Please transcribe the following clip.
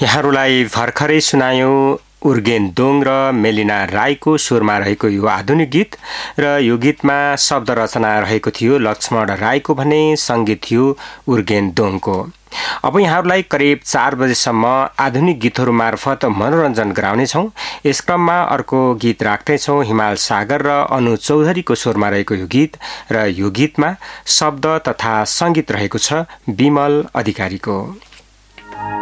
यहाँहरूलाई भर्खरै सुनायो उर्गेन दोङ र मेलिना राईको स्वरमा रहेको यो आधुनिक गीत र यो गीतमा शब्द रचना रहेको थियो लक्ष्मण राईको भने सङ्गीत थियो उर्गेन दोङको। अब यहाँहरूलाई करिब 4 बजेसम्म आधुनिक गीतहरू मार्फत मनोरञ्जन गराउनेछौँ। यस क्रममा अर्को गीत राख्दैछौँ हिमाल सागर र अनु चौधरीको स्वरमा रहेको यो गीत र यो गीतमा शब्द तथा सङ्गीत रहेको छ विमल अधिकारीको।